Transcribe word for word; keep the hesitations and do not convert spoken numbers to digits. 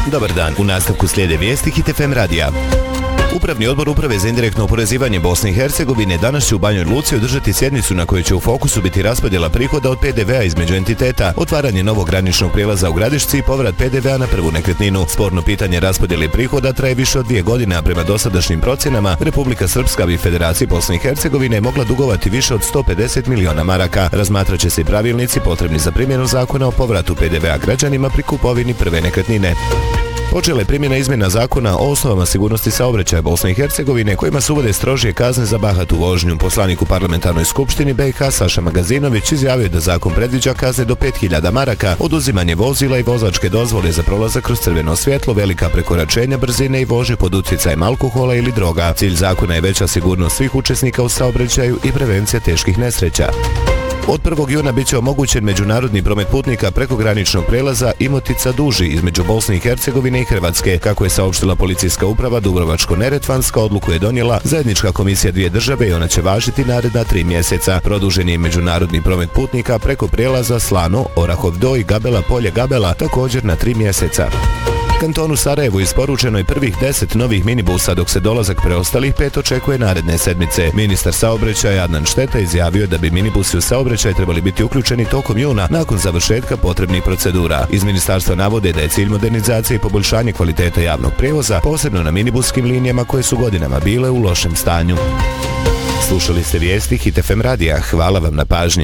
Dobar dan, u nastavku slijede vijesti Hit F M radija. Upravni odbor Uprave za indirektno oporezivanje Bosne i Hercegovine danas će u Banjoj Luci održati sjednicu na kojoj će u fokusu biti raspodjela prihoda od P D V-a između entiteta, otvaranje novog graničnog prijelaza u Gradišci i povrat P D V-a na prvu nekretninu. Sporno pitanje raspodjele prihoda traje više od dvije godine, a prema dosadašnjim procjenama Republika Srpska bi Federaciji Bosne i Hercegovine mogla dugovati više od sto pedeset miliona maraka. Razmatraće se i pravilnici potrebni za primjenu zakona o povratu P D V-a građanima pri kupovini prve nekretnine. Počela je primjena izmjena zakona o osnovama sigurnosti saobraćaja Bosne i Hercegovine kojima se uvode strožije kazne za bahatu vožnju. Poslanik u parlamentarnoj skupštini B i H Saša Magazinović izjavio da zakon predviđa kazne do pet hiljada maraka, oduzimanje vozila i vozačke dozvole za prolazak kroz crveno svjetlo, velika prekoračenja brzine i vožnje pod utjecajem alkohola ili droga. Cilj zakona je veća sigurnost svih učesnika u saobraćaju i prevencija teških nesreća. Od prvog juna biće omogućen međunarodni promet putnika preko graničnog prelaza Imotica-Duži između Bosne i Hercegovine i Hrvatske. Kako je saopštila policijska uprava Dubrovačko-neretvanska, odluku je donijela zajednička komisija dvije države i ona će važiti naredna tri mjeseca. Produžen je međunarodni promet putnika preko prijelaza Slano, Orahov Do i Gabela Polje Gabela također na tri mjeseca. Kantonu Sarajevu isporučeno je prvih deset novih minibusa, dok se dolazak preostalih pet očekuje naredne sedmice. Ministar saobraćaja Adnan Šteta izjavio da bi minibusi u saobraćaj trebali biti uključeni tokom juna nakon završetka potrebnih procedura. Iz ministarstva navode da je cilj modernizacije i poboljšanje kvaliteta javnog prijevoza, posebno na minibuskim linijama koje su godinama bile u lošem stanju. Slušali ste vijesti Hit F M radija. Hvala vam na pažnji.